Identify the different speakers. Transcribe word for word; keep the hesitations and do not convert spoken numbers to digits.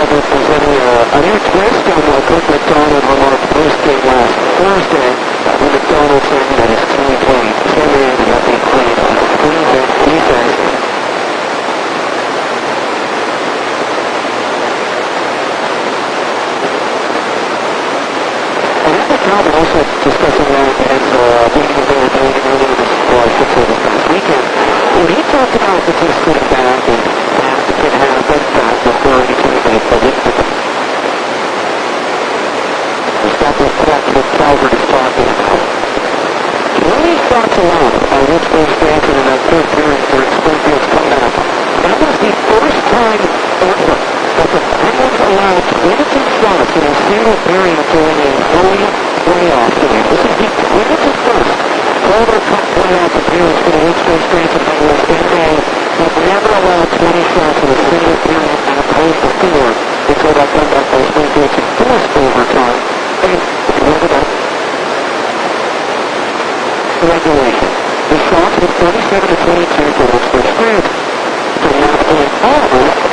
Speaker 1: find if there's any, uh, a new twist on what Coach McDonald remarked post-game last Thursday when McDonald said that his team played timid and that they played prevent defense. And then McDonald also discussing that as uh, meeting availability earlier this uh, football this past weekend. When he talked about the team sitting back and that it had a good back before he came to the Olympics. That's what Patrick Calvert is talking about. twenty shots alone by Richmond Stanton in that third period for Springfield's comeback. That was the first time ever that the Penguins allowed twenty-two shots in a single period during a home playoff game. This is the twenty-first Calder Cup playoff appearance for the Richmond Stanton Penguins in May. They've never allowed twenty shots in a single period at a post before until that comeback by Springfield's forced overtime. And look at that. Regulation. The shots were thirty-seven to twenty-two for Richmond Stanton. From that point onward,